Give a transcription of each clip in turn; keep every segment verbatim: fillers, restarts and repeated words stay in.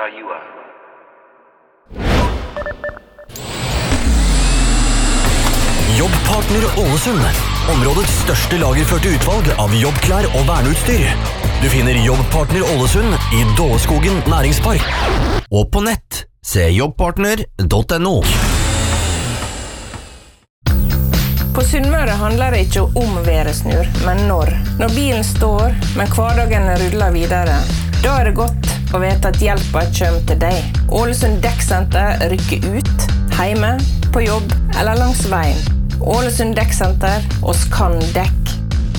where you are. Jobbpartner Ålesund. Områdets største lagerførte utvalg av jobbklær og verneutstyr. Du finner Jobbpartner Ålesund i Dåleskogen næringspark. Og på nett, se jobbpartner punktum no. På Sunnmøre handler det ikke om væresnur, men når. Når bilen står, men hverdagen ruller videre. Da er det godt å vite at hjelpa kommer til deg. Ålesund Dekksenter rykker ut, hjemme, på jobb eller langs veien. Ålesund Dekksenter, oss kan dekk.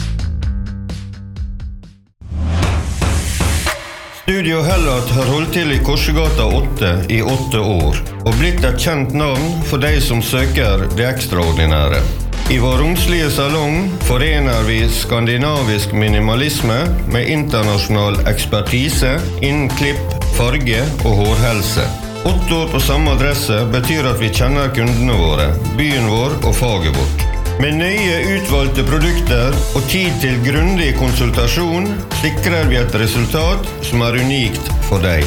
Studio Hellat har holdt til i Korsegata åtte i åtte år, og blitt et kjent navn for de som søker det ekstraordinære. I vår romslige salong forener vi skandinavisk minimalisme med internasjonal ekspertise innen klipp, farge og hårhelse. Åtte år på samme adresse betyr at vi kjenner kundene våre, byen vår og faget vårt. Med nøye utvalgte produkter og tid til grundig konsultasjon sikrer vi et resultat som er unikt for deg.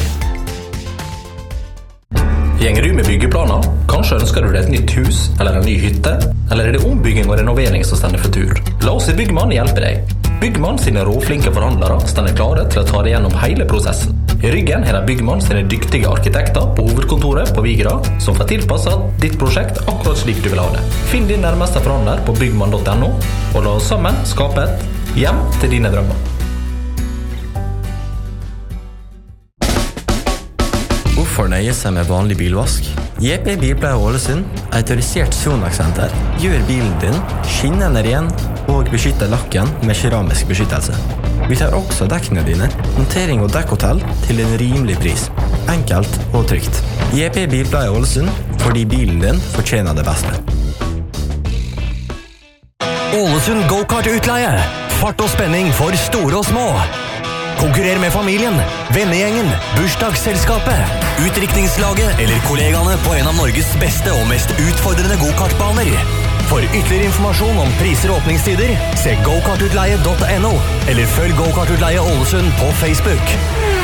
Gjenger du med byggeplaner? Kanskje ønsker du deg et nytt hus eller en ny hytte? Eller er det ombygging og renovering som stender for tur? La oss i Byggmann hjelpe deg. Byggmann sine råflinke forhandlere stender klare til å ta deg gjennom hele prosessen. I ryggen er det Byggmann sine dyktige arkitekter på hovedkontoret på Vigra som får tilpasset ditt prosjekt akkurat slik du vil ha det. Finn din nærmeste forhandler på byggmann punktum no og la oss sammen skape et hjem til dine drømmer. Hvorfor nøye seg med vanlig bilvask? J P Bilpleie Ålesund, autorisert Sonax-senter, gjør bilen din skinnende ren og beskytter lakken med keramisk beskyttelse. Vi tar også dekkene dine, montering og dekkhotell til en rimelig pris. Enkelt og trygt. J P Bilpleie Ålesund, fordi bilen din fortjener det beste. Ålesund Go-Kart-utleie. Fart og spenning for store og små. Konkurrer med familien, vennegjengen, bursdagsselskapet, utdrikningslaget eller kollegaene på en av Norges beste og mest utfordrende go-kartbaner. For ytterligere informasjon om priser og åpningstider, se go kart utleie punktum no eller følg Go-Kart-utleie Ålesund på Facebook.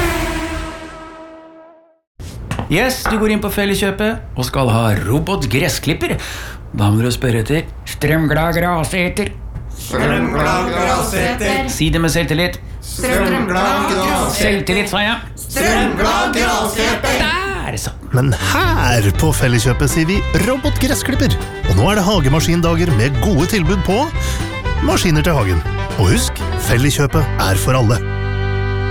Yes, du går inn på Felleskjøpet og skal ha robotgressklipper. Da må du spørre etter strømglad graseter. Strømglad graseter. Si det med selvtillit. Strømglad graseter. Selvtillit, sa jeg. Strømglad graseter. Der, så. Men her på Felleskjøpet sier vi robotgressklipper. Og nå er det hagemaskindager med gode tilbud på maskiner til hagen. Og husk, Felleskjøpet er for alle.